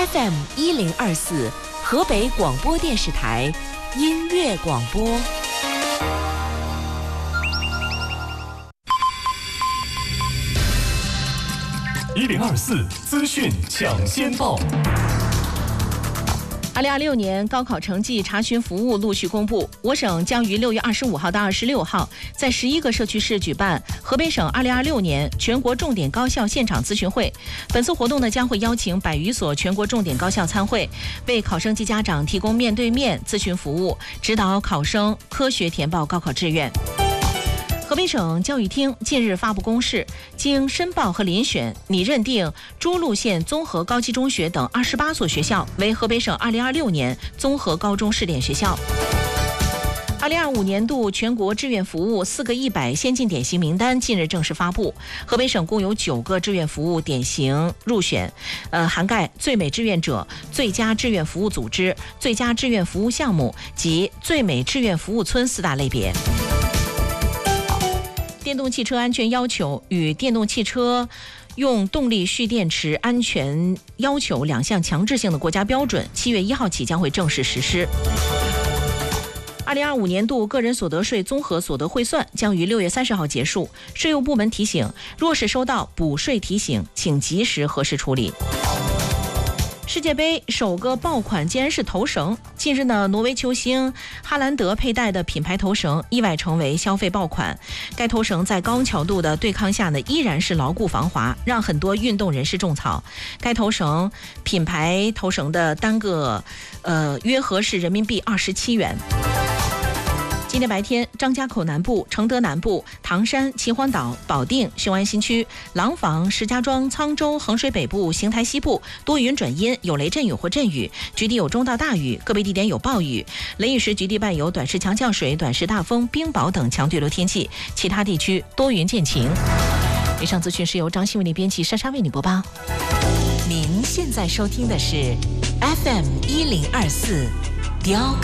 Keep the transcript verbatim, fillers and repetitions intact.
F M 一零二四，河北广播电视台音乐广播。 一零二四资讯抢先报。 二零二六年高考成绩查询服务陆续公布，我省将于六月二十五号到二十六号在十一个社区市举办河北省二零二六年全国重点高校现场咨询会。本次活动呢，将会邀请百余所全国重点高校参会，为考生及家长提供面对面咨询服务，指导考生科学填报高考志愿。河北省教育厅近日发布公示，经申报和遴选，拟认定涿鹿县综合高级中学等二十八所学校为河北省二零二六年综合高中试点学校。二零二五年度全国志愿服务四个一百先进典型名单近日正式发布，河北省共有九个志愿服务典型入选，呃，涵盖最美志愿者、最佳志愿服务组织、最佳志愿服务项目及最美志愿服务村四大类别。电动汽车安全要求与电动汽车用动力蓄电池安全要求两项强制性的国家标准，七月一号起将会正式实施。二零二五年度个人所得税综合所得汇算将于六月三十号结束。税务部门提醒，若是收到补税提醒，请及时核实处理。世界杯首个爆款竟然是头绳。近日呢，挪威球星哈兰德佩戴的品牌头绳意外成为消费爆款。该头绳在高强度的对抗下呢，依然是牢固防滑，让很多运动人士种草。该头绳品牌头绳的单个，呃，约合是人民币二十七元。今天白天，张家口南部、承德南部、唐山、秦皇岛、保定、雄安新区、廊坊、石家庄、沧州、衡水北部、邢台西部多云转阴，有雷阵雨或阵雨，局地有中到大雨，个别地点有暴雨。雷雨时局地伴有短时强降水、短时大风、冰雹等强对流天气，其他地区多云见晴。以上资讯是由张新为你编辑，莎莎为你播报。 您现在收听的是 F M 一零二四。